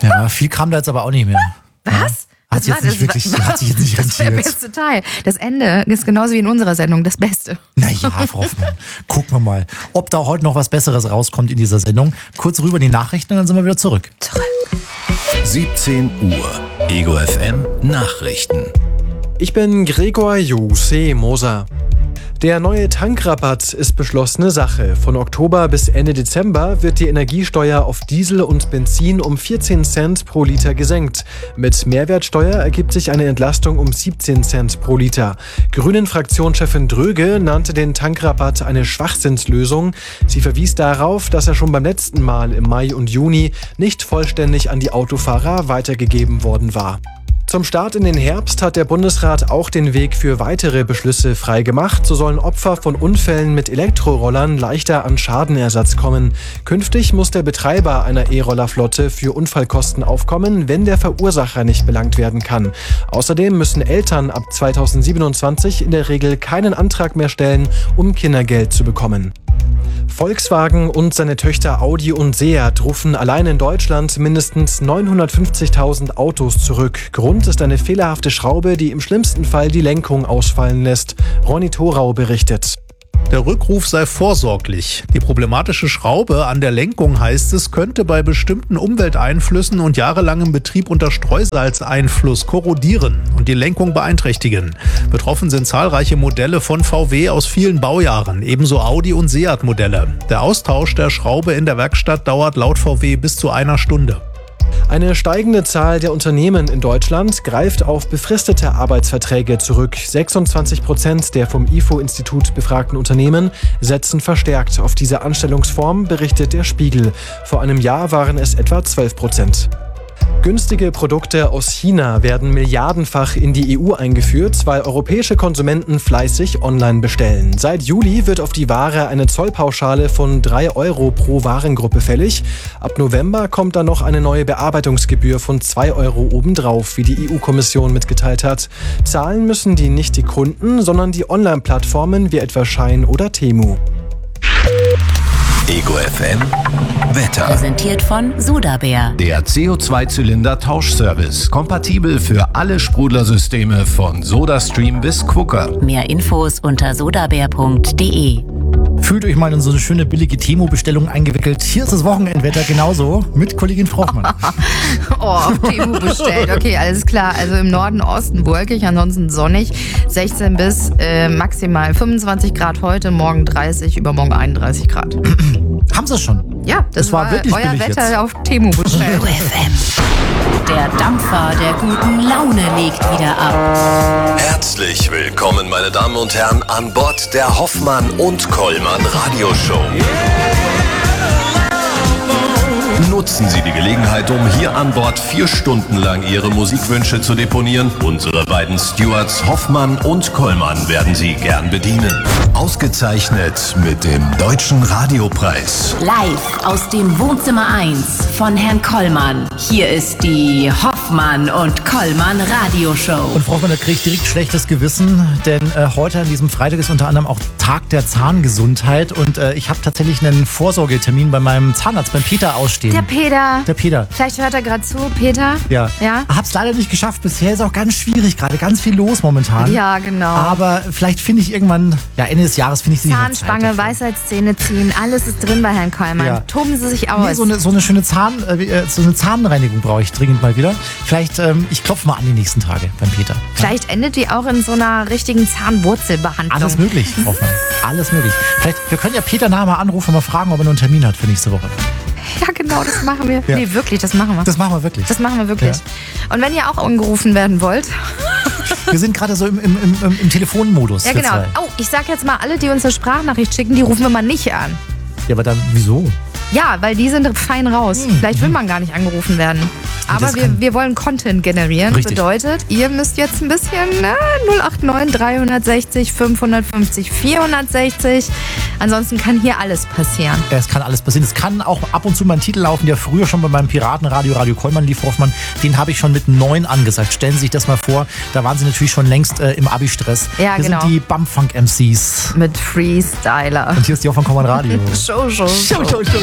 Ja, viel kam da jetzt aber auch nicht mehr. Was? Hat sich jetzt nicht Das wäre der rentiert. beste Teil. Das Ende ist genauso wie in unserer Sendung das Beste. Naja, Frau Hoffmann, gucken wir mal, ob da heute noch was Besseres rauskommt in dieser Sendung. Kurz rüber die Nachrichten und dann sind wir wieder zurück. 17 Uhr. Ego FM Nachrichten. Ich bin Gregor Jose Moser. Der neue Tankrabatt ist beschlossene Sache. Von Oktober bis Ende Dezember wird die Energiesteuer auf Diesel und Benzin um 14 Cent pro Liter gesenkt. Mit Mehrwertsteuer ergibt sich eine Entlastung um 17 Cent pro Liter. Grünen-Fraktionschefin Dröge nannte den Tankrabatt eine Schwachsinnslösung. Sie verwies darauf, dass er schon beim letzten Mal im Mai und Juni nicht vollständig an die Autofahrer weitergegeben worden war. Zum Start in den Herbst hat der Bundesrat auch den Weg für weitere Beschlüsse freigemacht. So sollen Opfer von Unfällen mit Elektrorollern leichter an Schadenersatz kommen. Künftig muss der Betreiber einer E-Rollerflotte für Unfallkosten aufkommen, wenn der Verursacher nicht belangt werden kann. Außerdem müssen Eltern ab 2027 in der Regel keinen Antrag mehr stellen, um Kindergeld zu bekommen. Volkswagen und seine Töchter Audi und Seat rufen allein in Deutschland mindestens 950.000 Autos zurück. Grund ist eine fehlerhafte Schraube, die im schlimmsten Fall die Lenkung ausfallen lässt. Ronny Thorau berichtet. Der Rückruf sei vorsorglich. Die problematische Schraube an der Lenkung, heißt es, könnte bei bestimmten Umwelteinflüssen und jahrelangem Betrieb unter Streusalzeinfluss korrodieren und die Lenkung beeinträchtigen. Betroffen sind zahlreiche Modelle von VW aus vielen Baujahren, ebenso Audi- und Seat-Modelle. Der Austausch der Schraube in der Werkstatt dauert laut VW bis zu 1 Stunde. Eine steigende Zahl der Unternehmen in Deutschland greift auf befristete Arbeitsverträge zurück. 26% der vom IFO-Institut befragten Unternehmen setzen verstärkt auf diese Anstellungsform, berichtet der Spiegel. Vor einem Jahr waren es etwa 12%. Günstige Produkte aus China werden milliardenfach in die EU eingeführt, weil europäische Konsumenten fleißig online bestellen. Seit Juli wird auf die Ware eine Zollpauschale von 3 € pro Warengruppe fällig. Ab November kommt dann noch eine neue Bearbeitungsgebühr von 2 € obendrauf, wie die EU-Kommission mitgeteilt hat. Zahlen müssen nicht die Kunden, sondern die Online-Plattformen wie etwa Shein oder Temu. Ego FM Wetter. Präsentiert von Sodabär. Der CO2-Zylinder-Tauschservice. Kompatibel für alle Sprudlersysteme von SodaStream bis Quooker. Mehr Infos unter sodabär.de. Fühlt euch mal in so eine schöne billige Temu-Bestellung eingewickelt. Hier ist das Wochenendwetter genauso mit Kollegin Frau Hoffmann. Auf Temu bestellt. Okay, alles klar. Also im Norden, Osten wolkig, ansonsten sonnig. 16 bis maximal 25 Grad heute, morgen 30, übermorgen 31 Grad. Haben sie es schon? Ja, das war wirklich euer billig Wetter jetzt. auf Temu bestellt. Ego FM. Der Dampfer der guten Laune legt wieder ab. Herzlich willkommen, meine Damen und Herren, an Bord der Hoffmann und Kollmann Radioshow. Nutzen Sie die Gelegenheit, um hier an Bord 4 Stunden lang Ihre Musikwünsche zu deponieren. Unsere beiden Stewards Hoffmann und Kollmann werden Sie gern bedienen. Ausgezeichnet mit dem Deutschen Radiopreis. Live aus dem Wohnzimmer 1 von Herrn Kollmann. Hier ist die Hoffmann und Kollmann Radioshow. Und Frau Hoffmann, da kriege ich direkt schlechtes Gewissen, denn heute an diesem Freitag ist unter anderem auch Tag der Zahngesundheit und ich habe tatsächlich einen Vorsorgetermin bei meinem Zahnarzt, beim Peter, ausstehen. Der Peter. Vielleicht hört er gerade zu, Peter. Ja. Ja? Hab's leider nicht geschafft. Bisher ist auch ganz schwierig gerade. Ganz viel los momentan. Ja, genau. Aber vielleicht finde ich irgendwann, Ende des Jahres finde ich sie Zahnspange, Weisheitszähne ziehen, alles ist drin bei Herrn Kollmann. Ja. Toben Sie sich aus. Nee, so eine schöne so eine Zahnreinigung brauche ich dringend mal wieder. Vielleicht, ich klopfe mal an die nächsten Tage beim Peter. Vielleicht endet die auch in so einer richtigen Zahnwurzelbehandlung. Alles möglich, Hoffmann. Alles möglich. Vielleicht, wir können ja Peter nachher mal anrufen und mal fragen, ob er noch einen Termin hat für nächste Woche. Ja, genau, das machen wir. Ja. Nee, wirklich, das machen wir. Das machen wir wirklich. Das machen wir wirklich. Ja. Und wenn ihr auch angerufen werden wollt. Wir sind gerade so im Telefonmodus. Ja, genau. Zwei. Oh, ich sag jetzt mal, alle, die uns eine Sprachnachricht schicken, die rufen wir mal nicht an. Ja, aber dann, wieso? Ja, weil die sind fein raus. Vielleicht will man gar nicht angerufen werden. Aber wir wollen Content generieren. Richtig. Bedeutet, ihr müsst jetzt ein bisschen 089 360 550 460. Ansonsten kann hier alles passieren. Es kann alles passieren. Es kann auch ab und zu mal ein Titel laufen, der früher schon bei meinem Piratenradio, Radio Kollmann lief, Hoffmann. Den habe ich schon mit 9 angesagt. Stellen Sie sich das mal vor. Da waren Sie natürlich schon längst im Abi-Stress. Ja, Hier genau. sind die Bumpfunk-MCs. Mit Freestyler. Und hier ist die Hoffmann Kollmann Radio. Show. Show.